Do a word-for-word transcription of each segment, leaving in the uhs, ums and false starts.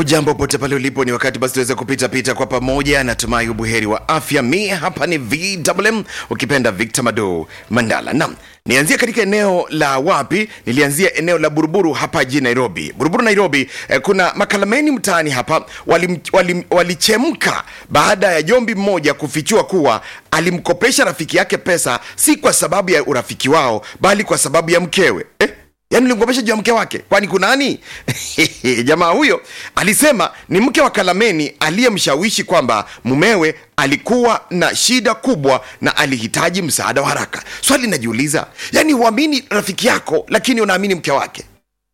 Hujambo pote pale ulipo, ni wakati basi tuweze kupita pita kwa pamoja. Natumai ubuheri wa afya. Mi hapa ni V W M, ukipenda Victor Mado Mandala. Naam, nianzia katika eneo la wapi? Nilianzia eneo la Buruburu hapa jijini Nairobi. Buruburu Nairobi, eh, kuna makalameni mtaani hapa walichemka wali, wali baada ya jombi mmoja kufichua kuwa alimkopesha rafiki yake pesa, si kwa sababu ya urafiki wao bali kwa sababu ya mkewe. Eh? Yaani nilimkopesha juu ya mke wake. Kwani kunani? Jamaa huyo alisema ni mke wa Kalameni aliyemshawishi kwamba mumewe alikuwa na shida kubwa na alihitaji msaada wa haraka. Swali najiuliza, yani huamini rafiki yako lakini unaamini mke wake?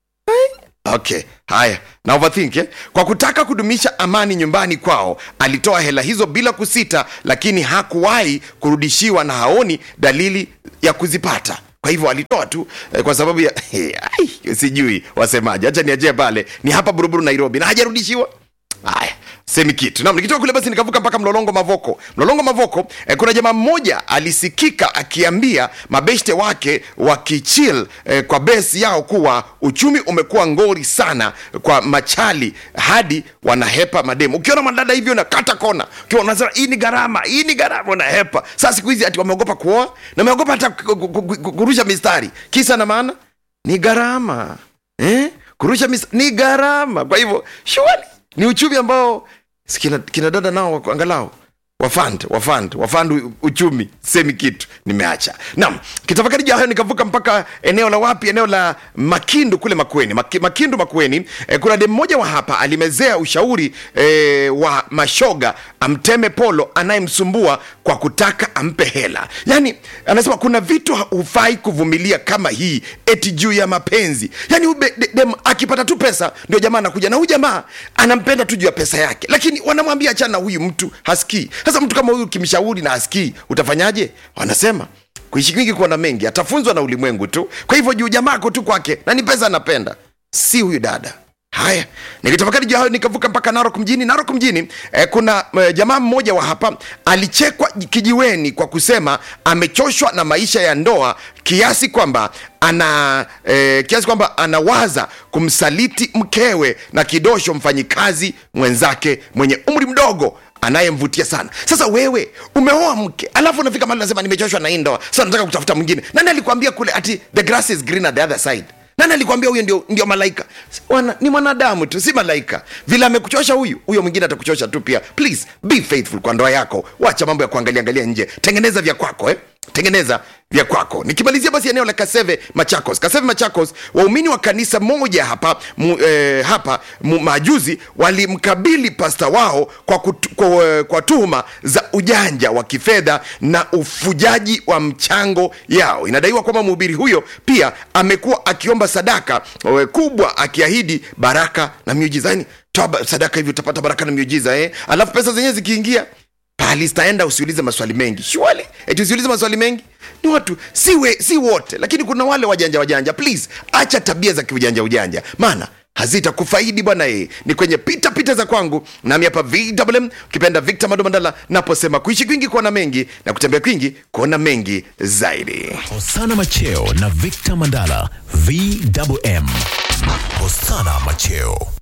Okay, haya, na overthink eh? Kwa kutaka kudumisha amani nyumbani kwao, alitoa hela hizo bila kusita, lakini hakuwahi kurudishiwa na haoni dalili ya kuzipata. Kwa hivyo alitoa tu eh, kwa sababu ya ai, sijui wasemaje. Acha niaje pale. Ni hapa Buruburu Nairobi na hajarudishiwa. Haya, semi kitu. Na nikitoka kule basi nikavuka mpaka Mlolongo Mavoko. Mlolongo Mavoko, eh, kuna jamaa mmoja alisikika akiambia mabeshte wake wakichill eh, kwa base yao kuwa uchumi umekuwa ngori sana kwa machali hadi wanahepa mademu. Ukiona madada hivyo na kata kona, ukiona unasema hii ni gharama, hii ni gharama, unahepa. Sasa siku hizi ati wameogopa kuoa na wameogopa hata kurusha mistari. Kisa na maana ni gharama. Eh? Kurusha mistari ni gharama. Kwa hivyo shwali ni uchumi ambao kina, kina dada nao angalau wafund wafund wafund uchumi. Semi kitu nimeacha. Naam, kitafakari jahayo nikavuka mpaka eneo la wapi? Eneo la Makindu kule Makueni. Maki, Makindu Makueni, eh, kuna dem mmoja wa hapa alimezea ushauri eh, wa mashoga amteme polo anayemsumbua kwa kutaka ampe hela. Yani anasema kuna vitu hufai kuvumilia kama hii eti juu ya mapenzi. Yani ube, de, dem akipata tu pesa ndio jamaa anakuja, na huyu jamaa anampenda tu juu ya pesa yake, lakini wanamwambia achana na huyu mtu, hasikii. Sasa mtu kama huyu kimshauri na hasikii, utafanyaje? Wanasema kuishi kwingi kuona mengi, atafunzwa na ulimwengu tu. Kwa hivyo juu jamaa ko tu kwake na ni pesa anapenda, si huyu dada. Haya, nikitafakari juu hayo nikavuka mpaka Narok mjini. Narok mjini, eh, kuna eh, jamaa mmoja wa hapa alichekwa kijiweni kwa kusema amechoshwa na maisha ya ndoa kiasi kwamba ana eh, kiasi kwamba anawaza kumsaliti mkewe na kidosho mfanyikazi mwenzake mwenye umri mdogo anayemvutia sana. Sasa wewe umeoa mke, alafu unafika mahali unasema nimechoshwa na hii ndoa, sasa nataka kutafuta mwingine. Nani alikwambia kule ati the grass is greener the other side? Nani alikwambia huyo ndio ndio malaika? Wana, ni mwanadamu tu, si malaika. Vile amekuchosha huyu, huyo mwingine atakuchosha tu pia. Please be faithful kwa ndoa yako. Wacha mambo ya kuangalia angalia nje. Tengeneza vya kwako eh? Tengeneza vya kwako. Nikimalizia basi eneo la Kaseve Machakos. Kaseve Machakos, waumini wa kanisa moja hapa mu, eh, hapa mu, majuzi walimkabili pasta wao kwa, kutu, kwa, kwa tuhuma za ujanja wa kifedha na ufujaji wa mchango yao. Inadaiwa kwamba mhubiri huyo pia amekuwa akiomba sadaka we, kubwa akiahidi baraka na miujiza. Yani toa sadaka hivi utapata baraka na miujiza eh? Alafu pesa zenyewe zikiingia pali staenda usiulize maswali mengi. Shwale, eti usiulize maswali mengi. Ni watu, si, we, si wote, lakini kuna wale wajanja wajanja. Please, acha tabia za kiujanja ujanja, maana hazita kufaidi bwana eh. Ni kwenye pita pita za kwangu, nami hapa V W M, ukipenda Victor Mado Mandala, naposema kuishi kwingi kuona mengi na kutembea kwingi kuona mengi zaidi. Hosana Macheo na Victor Mandala, V W M. Hosana Macheo.